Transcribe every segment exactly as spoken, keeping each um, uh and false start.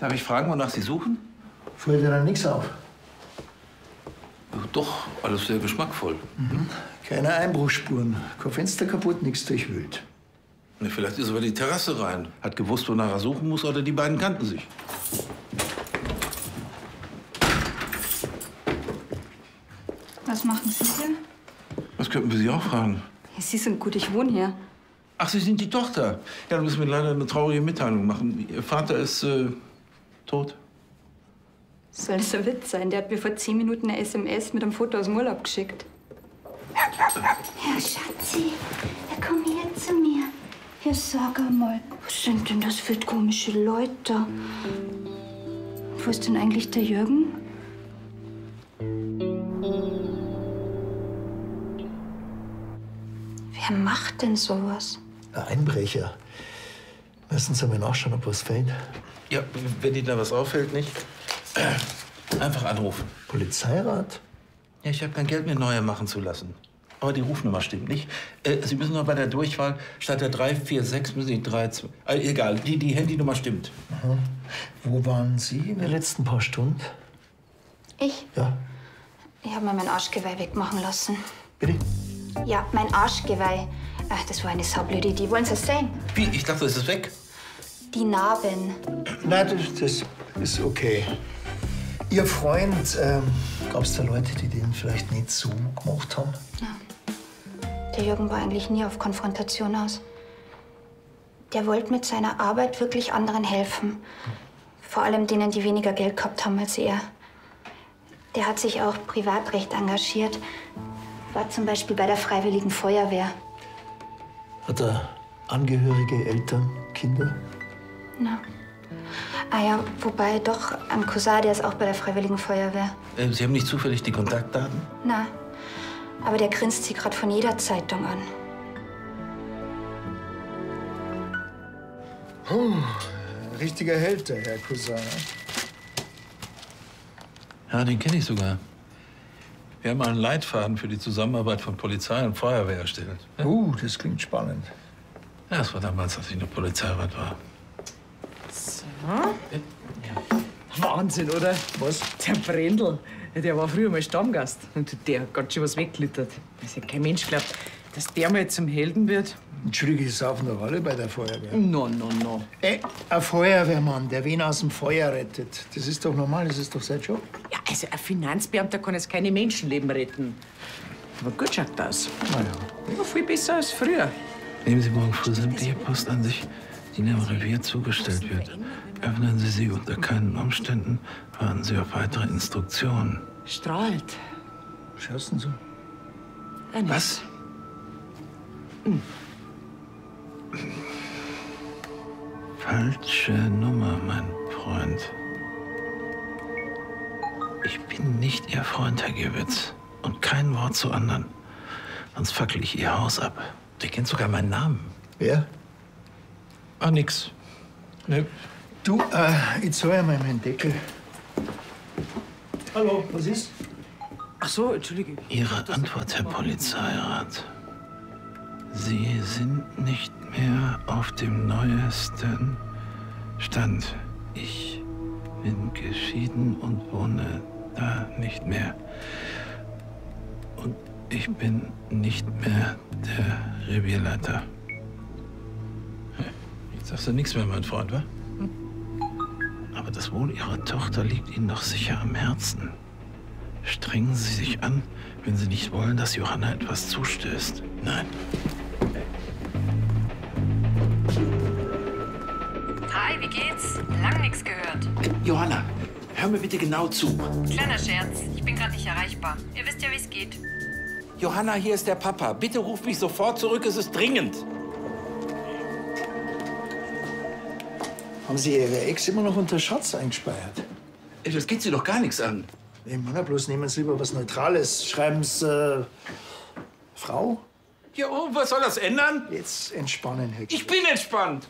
Darf ich fragen, wonach Sie suchen? Fällt dir dann nichts auf? Doch, alles sehr geschmackvoll. Mhm. Keine Einbruchsspuren. Kein Fenster kaputt, nichts durchwühlt. Na, vielleicht ist er über die Terrasse rein. Hat gewusst, wonach er suchen muss, oder die beiden kannten sich. Was machen Sie hier? Was könnten wir Sie auch fragen? Ja, Sie sind gut, ich wohne hier. Ach, Sie sind die Tochter. Ja, dann müssen wir leider eine traurige Mitteilung machen. Ihr Vater ist äh, tot. Soll das ein Witz sein? Der hat mir vor zehn Minuten eine S M S mit einem Foto aus dem Urlaub geschickt. Herr Schatzi, ja, komm her zu mir. Ja, sag einmal, was sind denn das für komische Leute? Wo ist denn eigentlich der Jürgen? Wer macht denn sowas? Ein Einbrecher. Müssen Sie mal nachschauen, ob was fällt. Ja, wenn Ihnen da was auffällt, nicht? Einfach anrufen. Polizeirat? Ja, ich habe kein Geld mehr, neue machen zu lassen. Aber die Rufnummer stimmt nicht. Äh, Sie müssen noch bei der Durchwahl statt der drei vier sechs müssen Sie drei zwei. Äh, egal, die, die Handynummer stimmt. Aha. Wo waren Sie in den letzten paar Stunden? Ich? Ja. Ich habe mir mein Arschgeweih wegmachen lassen. Bitte? Ja, mein Arschgeweih. Ach, das war eine saublöde Idee. Wollen Sie es sehen? Wie? Ich dachte, es ist weg. Die Narben. Nein, das, das ist okay. Ihr Freund, ähm, gab es da Leute, die den vielleicht nicht so gemacht haben? Ja. Der Jürgen war eigentlich nie auf Konfrontation aus. Der wollte mit seiner Arbeit wirklich anderen helfen. Vor allem denen, die weniger Geld gehabt haben als er. Der hat sich auch privatrecht engagiert. War zum Beispiel bei der Freiwilligen Feuerwehr. Hat er Angehörige, Eltern, Kinder? Na. Ah ja, wobei doch, ein Cousin, der ist auch bei der Freiwilligen Feuerwehr. Äh, Sie haben nicht zufällig die Kontaktdaten? Na, aber der grinst sie gerade von jeder Zeitung an. Oh, richtiger Held, der Herr Cousin. Ja, den kenne ich sogar. Wir haben einen Leitfaden für die Zusammenarbeit von Polizei und Feuerwehr erstellt. Uh, das klingt spannend. Ja, das war damals, als ich noch Polizeirat war. So. Wahnsinn, oder? Was? Der Brendel, der war früher mal Stammgast. Und der hat ganz schön was weggelittert. Das hat kein Mensch glaubt, dass der mal zum Helden wird. Entschuldige, Sie saufen doch alle bei der Feuerwehr. No, no, no. Ey, ein Feuerwehrmann, der wen aus dem Feuer rettet. Das ist doch normal, das ist doch sein Job. Ja, also ein Finanzbeamter kann jetzt keine Menschenleben retten. Aber gut schaut das. Naja. Ja, viel besser als früher. Nehmen Sie morgen früh sämtliche Post an sich, die Ihnen im Revier zugestellt wird. Öffnen Sie sie unter keinen Umständen. Warten Sie auf weitere Instruktionen. Strahlt. Schaust du so? Eine. Was? Hm. Falsche Nummer, mein Freund. Ich bin nicht Ihr Freund, Herr Gewitz. Und kein Wort zu anderen. Sonst fackel ich Ihr Haus ab. Der kennt sogar meinen Namen. Wer? Ah, nix. Ne. Du, äh, ich zahl mal meinen Deckel. Hallo, was ist? Ach so, Entschuldige. Ihre Antwort, Herr Polizeirat. Sie sind nicht mehr auf dem neuesten Stand. Ich bin geschieden und wohne da nicht mehr. Und ich bin nicht mehr der Revierleiter. Jetzt sagst du nichts mehr, mein Freund, wa? Aber das Wohl Ihrer Tochter liegt Ihnen doch sicher am Herzen. Strengen Sie sich an, wenn Sie nicht wollen, dass Johanna etwas zustößt. Nein. Hi, wie geht's? Lang nichts gehört. Johanna, hör mir bitte genau zu. Kleiner Scherz, ich bin gerade nicht erreichbar. Ihr wisst ja, wie es geht. Johanna, hier ist der Papa. Bitte ruf mich sofort zurück, es ist dringend. Haben Sie Ihre Ex immer noch unter Schatz eingespeichert? Das geht Sie doch gar nichts an. Ich meine, bloß nehmen Sie lieber was Neutrales. Schreiben Sie, äh, Frau? Ja, und was soll das ändern? Jetzt entspannen, Herr Ich bin entspannt.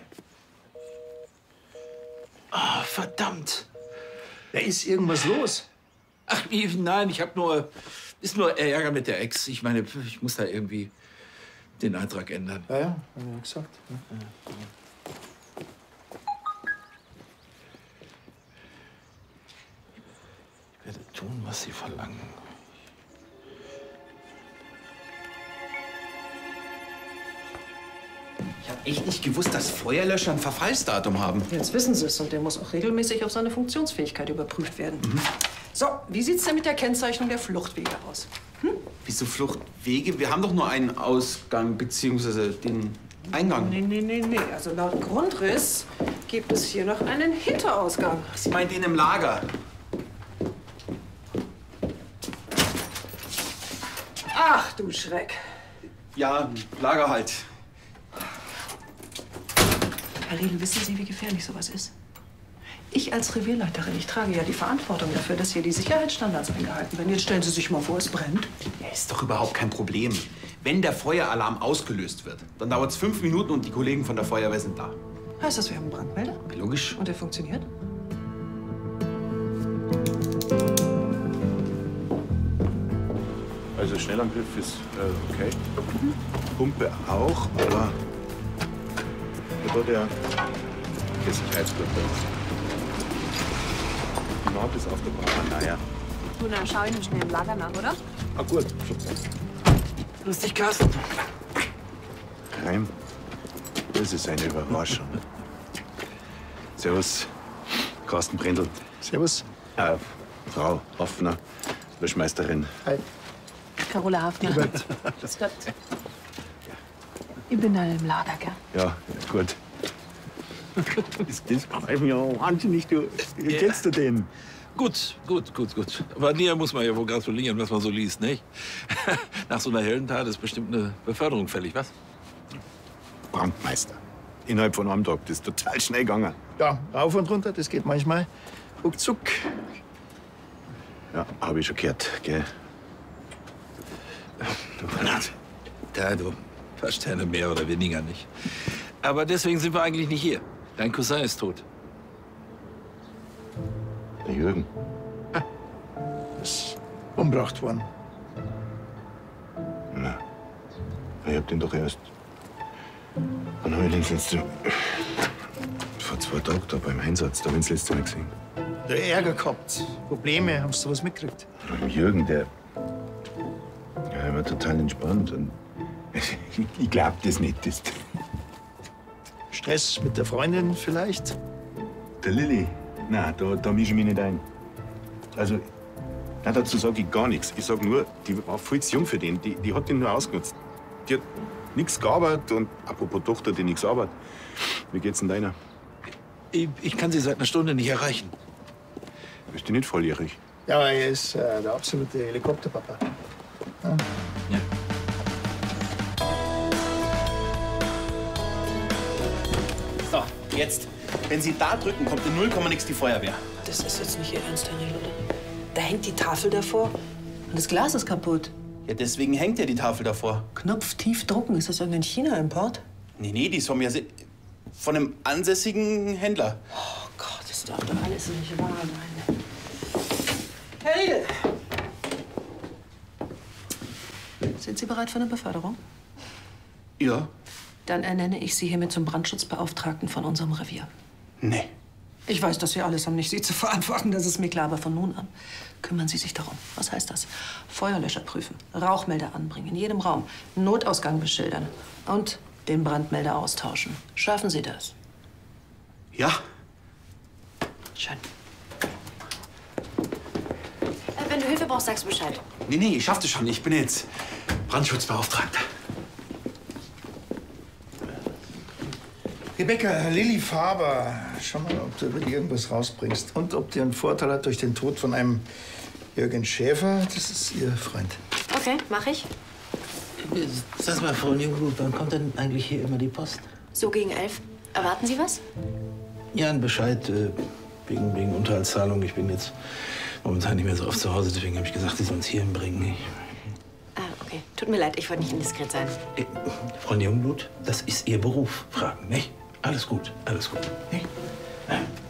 Ah, verdammt. Da ist irgendwas los. Ach, nein, ich habe nur... Ist nur Ärger mit der Ex. Ich meine, ich muss da irgendwie den Eintrag ändern. Ja, ja, hab ich ja gesagt. Ja. tun, was Sie verlangen. Ich habe echt nicht gewusst, dass Feuerlöscher ein Verfallsdatum haben. Jetzt wissen Sie es und der muss auch regelmäßig auf seine Funktionsfähigkeit überprüft werden. Mhm. So, wie sieht's denn mit der Kennzeichnung der Fluchtwege aus? Hm? Wieso Fluchtwege? Wir haben doch nur einen Ausgang bzw. den Eingang. Nee, nee, nee, nee. Also laut Grundriss gibt es hier noch einen Hinterausgang. Sie meint den im Lager? Ach du Schreck. Ja, Lager halt. Herr Riedel, wissen Sie, wie gefährlich sowas ist? Ich als Revierleiterin, ich trage ja die Verantwortung dafür, dass hier die Sicherheitsstandards eingehalten werden. Jetzt stellen Sie sich mal vor, es brennt. Ja, ist doch überhaupt kein Problem. Wenn der Feueralarm ausgelöst wird, dann dauert es fünf Minuten und die Kollegen von der Feuerwehr sind da. Heißt das, wir haben einen Brandmelder? Logisch. Und der funktioniert? Also Schnellangriff ist äh, okay. Pumpe auch, aber da der, der Sicherheitsgurt bei uns. Die Naht ist auf der Bahn. Naja. Du, dann schau ich mir schnell im Lager nach, oder? Ah, gut. Grüß dich, Carsten. Reim, das ist eine Überraschung. Servus, Carsten Brendel. Servus. Äh, Frau Hoffner, Löschmeisterin. Hi. Carola Hafner. Hubert. Grüß Gott. Ich bin da im Lager, gell? Ja, gut. Das, das freut mich auch wahnsinnig. Du, wie kennst du den? Gut, gut, gut, gut. Aber dir muss man ja wohl gratulieren, was man so liest, nicht? Nach so einer Heldentat ist bestimmt eine Beförderung fällig, was? Brandmeister. Innerhalb von einem Tag. Das ist total schnell gegangen. Ja, rauf und runter, das geht manchmal ruckzuck. Ja, habe ich schon gehört, gell? Du, da, du Versterne mehr oder weniger nicht. Aber deswegen sind wir eigentlich nicht hier. Dein Cousin ist tot. Der Jürgen. Ist umgebracht worden. Na, ich hab den doch erst. Wann hab ich den das letzte? Vor zwei Tagen da beim Einsatz, da hab ich das letzte Mal gesehen. Der Ärger gehabt, Probleme, hast du was mitgekriegt? Beim Jürgen, der. Ja, er war total entspannt. Und ich, ich glaub das nicht. Das, Stress mit der Freundin vielleicht? der Lilly. Na, da, da mische ich mich nicht ein. Also, na, dazu sag ich gar nichts. Ich sag nur, die war viel zu jung für den. Die, die hat den nur ausgenutzt. Die hat nichts gearbeitet und apropos Tochter, die nichts arbeitet. Wie geht's denn deiner? Ich, ich kann sie seit einer Stunde nicht erreichen. Bist du nicht volljährig? Ja, er ist äh, der absolute Helikopterpapa. Ja. Ja. So, jetzt. Wenn Sie da drücken, kommt in null Komma nix die Feuerwehr. Das ist jetzt nicht Ihr Ernst, Herr Riedel, oder? Da hängt die Tafel davor und das Glas ist kaputt. Ja, deswegen hängt ja die Tafel davor. Knopf tief drucken. Ist das irgendein China-Import? Nee, nee, die ist von mir se- von einem ansässigen Händler. Oh Gott, das darf doch alles nicht wahr sein. Herr Riedel! Sind Sie bereit für eine Beförderung? Ja? Dann ernenne ich Sie hiermit zum Brandschutzbeauftragten von unserem Revier. Nee. Ich weiß, dass wir alles haben, nicht Sie zu verantworten, das ist mir klar, aber von nun an kümmern Sie sich darum. Was heißt das? Feuerlöscher prüfen, Rauchmelder anbringen, in jedem Raum, Notausgang beschildern und den Brandmelder austauschen. Schaffen Sie das? Ja? Schön. Äh, wenn du Hilfe brauchst, sagst du Bescheid. Nee, nee, ich schaff das schon. Ich bin jetzt Brandschutzbeauftragter. Rebecca, Lilly Faber, schau mal, ob du wirklich irgendwas rausbringst. Und ob dir einen Vorteil hat durch den Tod von einem Jürgen Schäfer. Das ist ihr Freund. Okay, mach ich. Sag mal, Frau Jungblut, wann kommt denn eigentlich hier immer die Post? So gegen elf. Erwarten Sie was? Ja, ein Bescheid äh, wegen, wegen Unterhaltszahlung. Ich bin jetzt momentan nicht mehr so oft zu Hause, deswegen habe ich gesagt, Sie sollen es hier hinbringen. Ah, okay. Tut mir leid, ich wollte nicht indiskret sein. Äh, Frau Jungblut, das ist Ihr Beruf. Fragen, nicht? Alles gut, alles gut. Nicht? Ja.